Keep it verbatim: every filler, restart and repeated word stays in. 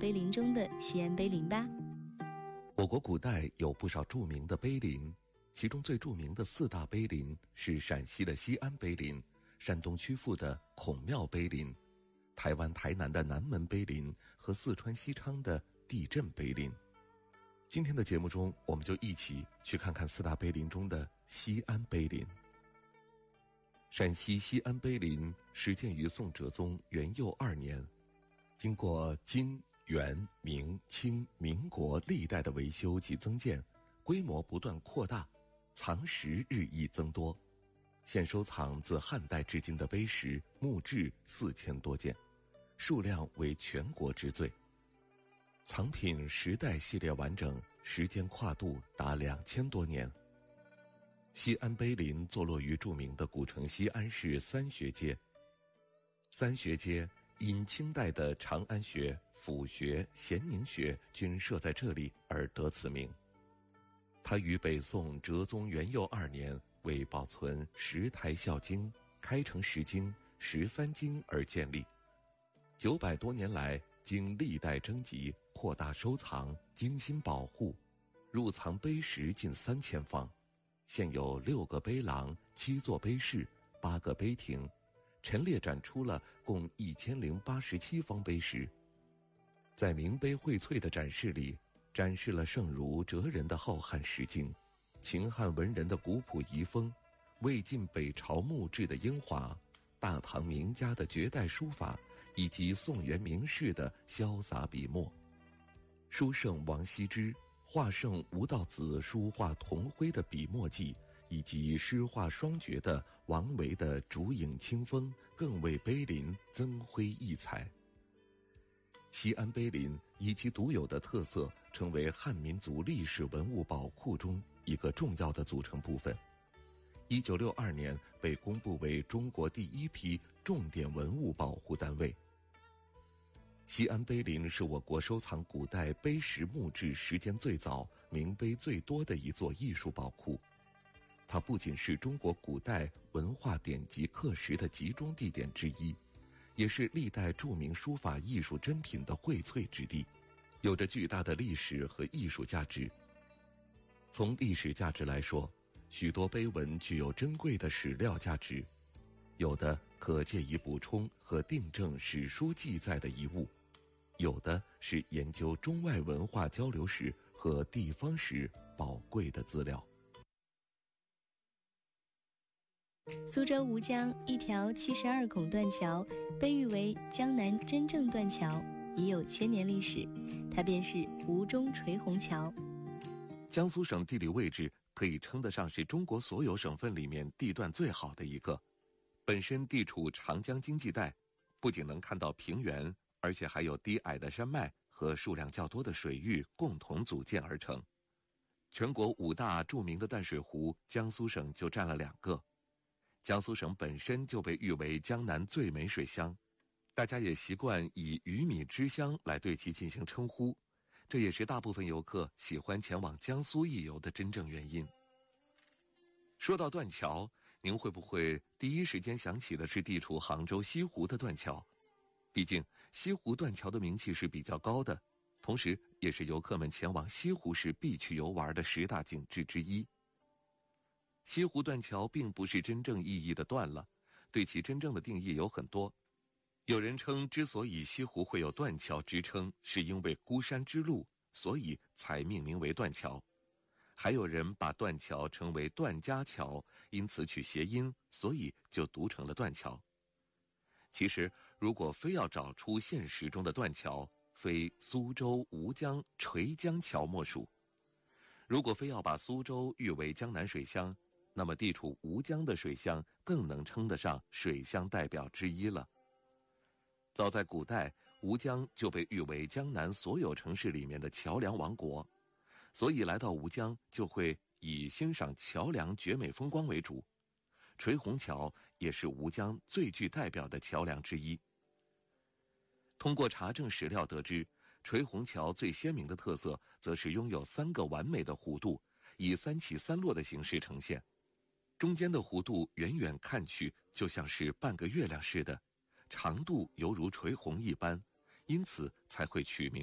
碑林中的西安碑林吧。 我国古代有不少著名的碑林，其中最著名的四大碑林是陕西的西安碑林、山东曲阜的孔庙碑林、台湾台南的南门碑林和四川西昌的地镇碑林。今天的节目中，我们就一起去看看四大碑林中的西安碑林。陕西西安碑林始建于宋哲宗元佑二年，经过金、元、明、清、民国历代的维修及增建，规模不断扩大，藏石日益增多，现收藏自汉代至今的碑石、墓志四千多件，数量为全国之最。藏品时代系列完整，时间跨度达两千多年。西安碑林坐落于著名的古城西安市三学街，三学街因清代的长安学、府学、咸宁学均设在这里而得此名。它于北宋哲宗元佑二年为保存十台孝经、开成十经、十三经而建立，九百多年来经历代征集，扩大收藏，精心保护，入藏碑石近三千方，现有六个碑廊、七座碑室、八个碑亭，陈列展出了共一千零八十七方碑石。在名碑荟萃的展示里，展示了圣儒哲人的浩瀚史经，秦汉文人的古朴遗风，魏晋北朝墓志的英华，大唐名家的绝代书法，以及宋元名士的潇洒笔墨。书圣王羲之、画圣吴道子书画同徽的笔墨迹，以及诗画双绝的王维的竹影清风，更为碑林增辉异彩。西安碑林以其独有的特色，成为汉民族历史文物宝库中一个重要的组成部分。一九六二年被公布为中国第一批重点文物保护单位。西安碑林是我国收藏古代碑石墓志时间最早、名碑最多的一座艺术宝库。它不仅是中国古代文化典籍刻石的集中地点之一，也是历代著名书法艺术珍品的荟萃之地，有着巨大的历史和艺术价值。从历史价值来说，许多碑文具有珍贵的史料价值，有的可借以补充和订正史书记载的遗物，有的是研究中外文化交流史和地方史宝贵的资料。 苏州吴江一条七十二孔断桥，被誉为江南真正断桥，已有千年历史，它便是吴中垂虹桥。 江苏省地理位置可以称得上是中国所有省份里面地段最好的一个，本身地处长江经济带，不仅能看到平原，而且还有低矮的山脉和数量较多的水域共同组建而成。全国五大著名的淡水湖，江苏省就占了两个。江苏省本身就被誉为江南最美水乡，大家也习惯以鱼米之乡来对其进行称呼，这也是大部分游客喜欢前往江苏一游的真正原因。说到断桥，您会不会第一时间想起的是地处杭州西湖的断桥？毕竟西湖断桥的名气是比较高的，同时也是游客们前往西湖时必去游玩的十大景致之一。西湖断桥并不是真正意义的断了，对其真正的定义有很多。有人称之所以西湖会有断桥之称，是因为孤山之路，所以才命名为断桥。还有人把断桥称为段家桥，因此取谐音，所以就读成了断桥。其实如果非要找出现实中的断桥，非苏州吴江垂江桥莫属。如果非要把苏州誉为江南水乡，那么地处吴江的水乡更能称得上水乡代表之一了。早在古代，吴江就被誉为江南所有城市里面的桥梁王国，所以来到吴江就会以欣赏桥梁绝美风光为主。垂虹桥也是吴江最具代表的桥梁之一。通过查证史料得知，垂虹桥最鲜明的特色则是拥有三个完美的弧度，以三起三落的形式呈现。中间的弧度远远看去就像是半个月亮似的，长度犹如垂虹一般，因此才会取名